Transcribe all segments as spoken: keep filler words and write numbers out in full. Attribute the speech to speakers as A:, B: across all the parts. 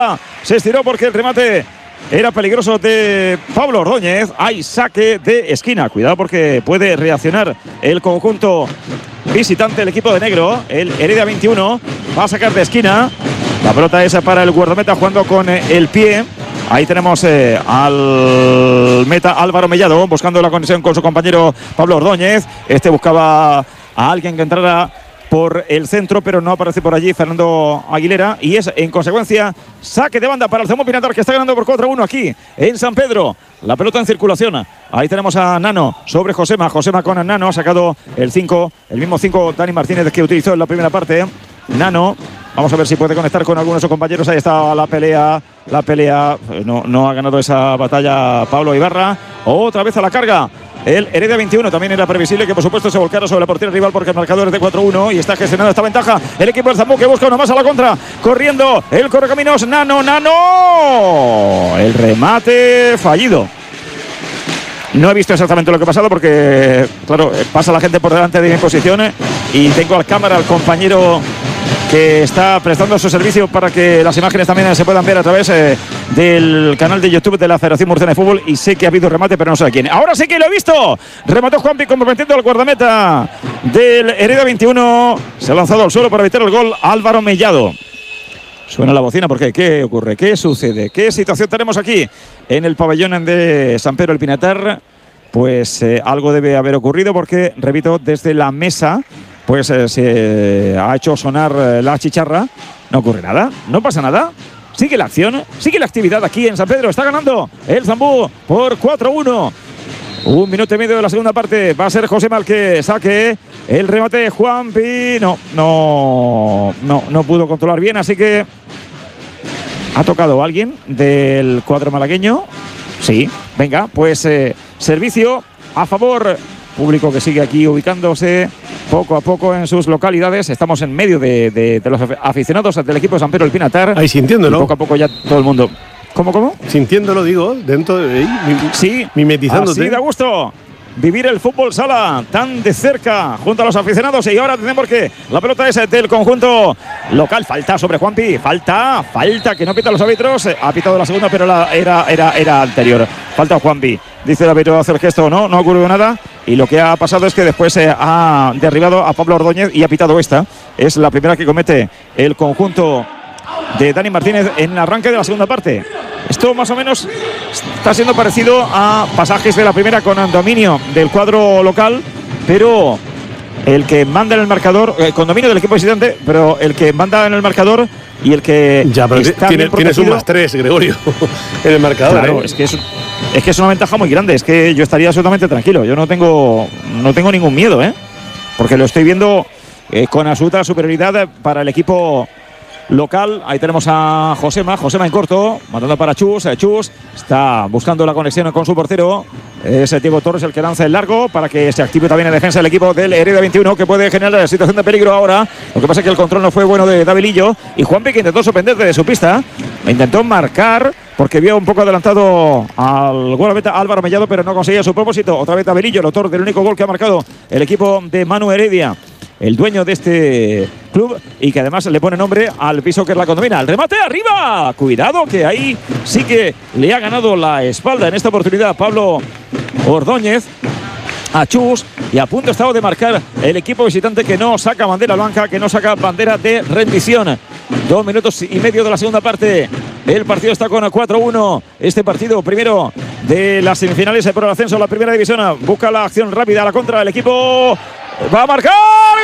A: Se estiró porque el remate era peligroso de Pablo Ordóñez. Hay saque de esquina. Cuidado porque puede reaccionar el conjunto visitante, el equipo de negro. El Heredia veintiuno va a sacar de esquina. La pelota es para el guardameta jugando con el pie. Ahí tenemos eh, al meta Álvaro Mellado buscando la conexión con su compañero Pablo Ordóñez. Este buscaba a alguien que entrara por el centro, pero no aparece por allí Fernando Aguilera. Y es, en consecuencia, saque de banda para el Zamora Pinatar, que está ganando por cuatro a uno aquí en San Pedro. La pelota en circulación. Ahí tenemos a Nano sobre Josema. Josema con Nano. Ha sacado el cinco, el mismo cinco Dani Martínez que utilizó en la primera parte. Nano. Vamos a ver si puede conectar con algunos de sus compañeros. Ahí está la pelea. La pelea. No, no ha ganado esa batalla Pablo Ibarra. Otra vez a la carga. El Heredia veintiuno. También era previsible que por supuesto se volcara sobre la portería rival porque el marcador es de cuatro uno y está gestionando esta ventaja el equipo del Zambú, que busca una más a la contra, corriendo el correcaminos. Nano, Nano, el remate fallido. No he visto exactamente lo que ha pasado porque, claro, pasa la gente por delante de mi posición y tengo al cámara al compañero que está prestando su servicio para que las imágenes también se puedan ver a través eh, del canal de YouTube de la Federación Murciana de Fútbol, y sé que ha habido remate, pero no sé a quién. Ahora sí que lo he visto. Remató Juanpi comprometiendo al guardameta del Heredia veintiuno. Se ha lanzado al suelo para evitar el gol Álvaro Mellado. Suena la bocina porque ¿qué ocurre? ¿Qué sucede? ¿Qué situación tenemos aquí en el pabellón de San Pedro el Pinatar? Pues eh, algo debe haber ocurrido porque, repito, desde la mesa pues eh, se ha hecho sonar eh, la chicharra. No ocurre nada, no pasa nada. Sigue la acción, sigue la actividad aquí en San Pedro. Está ganando el Zambú por cuatro a uno. Un minuto y medio de la segunda parte. Va a ser José Mal que saque el remate de Juanpi. No, no, no, no pudo controlar bien, así que ha tocado alguien del cuadro malagueño. Sí, venga, pues eh, servicio a favor. Público que sigue aquí ubicándose poco a poco en sus localidades. Estamos en medio de, de, de los aficionados del equipo de San Pedro el Pinatar.
B: Ahí sintiéndolo.
A: Poco a poco ya todo el mundo. ¿Cómo, cómo?
B: Sintiéndolo, digo, dentro de ahí.
A: Sí,
B: mimetizándote.
A: Así da gusto vivir el fútbol sala tan de cerca junto a los aficionados. Y ahora tenemos que la pelota es del conjunto local. Falta sobre Juanpi. Falta, falta que no pita los árbitros. Ha pitado la segunda, pero la era, era, era anterior. Falta Juanpi. Dice el árbitro hacer el gesto. No, no ha ocurrido nada. Y lo que ha pasado es que después eh, ha derribado a Pablo Ordóñez y ha pitado esta. Es la primera que comete el conjunto de Dani Martínez en el arranque de la segunda parte. Esto más o menos está siendo parecido a pasajes de la primera con dominio del cuadro local, pero el que manda en el marcador, eh, con dominio del equipo visitante, pero el que manda en el marcador y el que
B: ya, pero está tiene, tienes un más tres, Gregorio, en el marcador.
A: Claro,
B: ¿eh?
A: es que es, es que es una ventaja muy grande. Es que yo estaría absolutamente tranquilo. Yo no tengo, no tengo ningún miedo, ¿eh? Porque lo estoy viendo eh, con absoluta superioridad para el equipo local. Ahí tenemos a Josema, Josema en corto, mandando para Chus. Chus está buscando la conexión con su portero. Es Diego Torres el que lanza el largo para que se active también en defensa el equipo del Heredia veintiuno, que puede generar la situación de peligro ahora. Lo que pasa es que el control no fue bueno de Davilillo y Juanpi, que intentó sorprender de su pista, intentó marcar porque vio un poco adelantado al guardameta Álvaro Mellado, pero no conseguía su propósito. Otra vez Davilillo, el autor del único gol que ha marcado el equipo de Manu Heredia, el dueño de este club, y que además le pone nombre al piso que es la condomina. El remate arriba, cuidado que ahí sí que le ha ganado la espalda en esta oportunidad Pablo Ordóñez a Chus, y a punto estaba de marcar el equipo visitante, que no saca bandera blanca, que no saca bandera de rendición. Dos minutos y medio de la segunda parte. El partido está con cuatro a uno. Este partido primero de las semifinales por el ascenso a la primera división. Busca la acción rápida a la contra. El equipo va a marcar.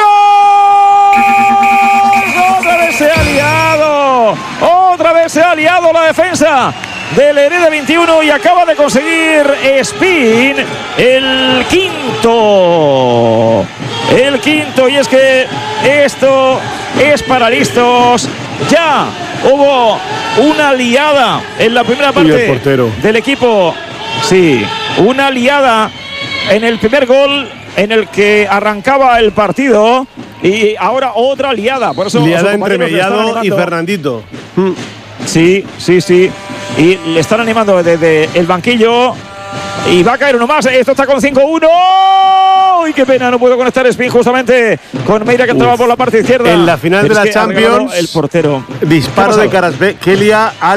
A: ¡Gol! Otra vez se ha liado. Otra vez se ha liado la defensa del Heredia veintiuno y acaba de conseguir Spin el quinto. El quinto. Y es que esto es para listos. Ya hubo una liada en la primera parte del equipo. Sí, una liada en el primer gol en el que arrancaba el partido, y ahora otra liada. Por eso
B: liada entre Mellado y Fernandito.
A: Sí, sí, sí. Y le están animando desde el banquillo Y va a caer uno más. Esto está con cinco uno. ¡Uy, qué pena! No puedo conectar Spin justamente con Meira, que entraba por la parte izquierda.
C: En la final
A: Pero
C: de la
A: es que
C: Champions,
A: el portero.
C: disparo de Kvaratskhelia al